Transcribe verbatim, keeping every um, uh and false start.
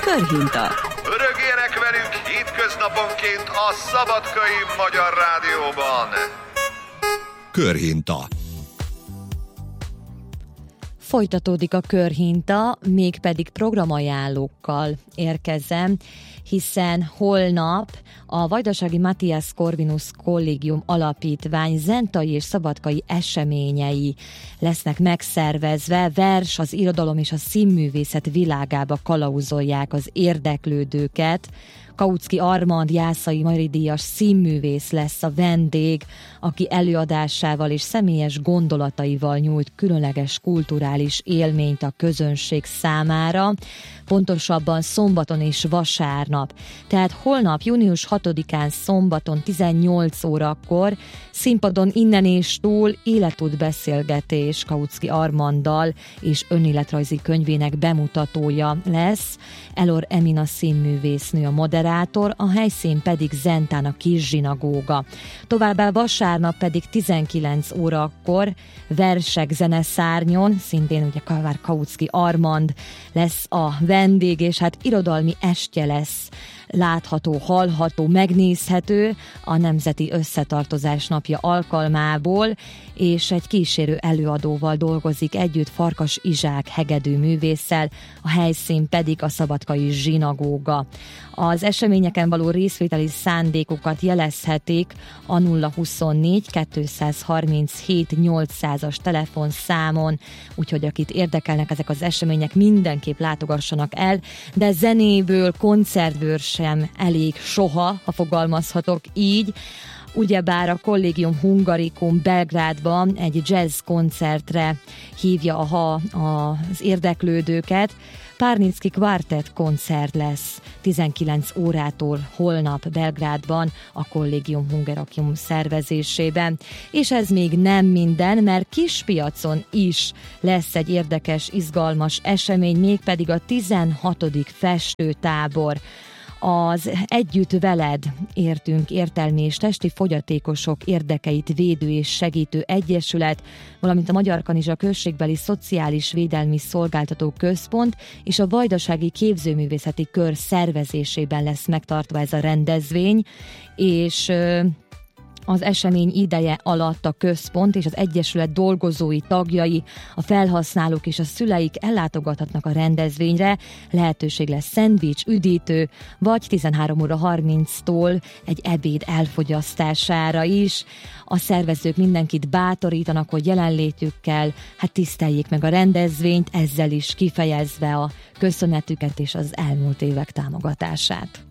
Körhinta. Örögjenek velünk hétköznaponként a Szabadkai Magyar Rádióban. Körhinta. Folytatódik a Körhinta, mégpedig programajánlókkal érkezem, hiszen holnap a Vajdasági Matthias Corvinus Kollégium Alapítvány zentai és szabadkai eseményei lesznek megszervezve. Vers, az irodalom és a színművészet világába kalauzolják az érdeklődőket. Kautsky Armand Jászai Mari-díjas színművész lesz a vendég, aki előadásával és személyes gondolataival nyújt különleges kulturális élményt a közönség számára, pontosabban szombaton és vasárnap. Tehát holnap, június hatodikán szombaton tizennyolc órakor színpadon innen és túl életút beszélgetés Kautsky Armanddal és önéletrajzi könyvének bemutatója lesz. Elor Emina színművésznő a moderátor, a helyszín pedig Zentán a kis zsinagóga. Továbbá vasárnap pedig tizenkilenc órakor Versek zeneszárnyon, szintén ugye Kavár Kautsky Armand lesz a vendég, és hát irodalmi estje lesz látható, hallható, megnézhető a Nemzeti Összetartozás napja alkalmából, és egy kísérő előadóval dolgozik együtt, Farkas Izsák hegedű művésszel, a helyszín pedig a szabadkai zsinagóga. Az eseményeken való részvételi szándékokat jelezhetik a nulla huszonnégy kétszázharminchét nyolcszázas telefonszámon, úgyhogy akit érdekelnek ezek az események, mindenképp látogassanak el, de zenéből, koncertből sem elég soha, ha fogalmazhatok így. Ugyebár a Collegium Hungaricum Belgrádban egy jazz koncertre hívja a, az érdeklődőket. Párnicki Quartet koncert lesz tizenkilenc órától holnap Belgrádban a Collegium Hungaricum szervezésében. És ez még nem minden, mert Kispiacon is lesz egy érdekes, izgalmas esemény, mégpedig a tizenhatodik festőtábor. Az Együtt veled értünk értelmi és testi fogyatékosok érdekeit védő és segítő egyesület, valamint a Magyar Kanizsa községbeli szociális védelmi szolgáltató központ és a Vajdasági Képzőművészeti Kör szervezésében lesz megtartva ez a rendezvény, és az esemény ideje alatt a központ és az egyesület dolgozói, tagjai, a felhasználók és a szüleik ellátogathatnak a rendezvényre, lehetőség lesz szendvics, üdítő, vagy tizenhárom óra harminctól egy ebéd elfogyasztására is. A szervezők mindenkit bátorítanak, hogy jelenlétükkel hát tiszteljék meg a rendezvényt, ezzel is kifejezve a köszönetüket és az elmúlt évek támogatását.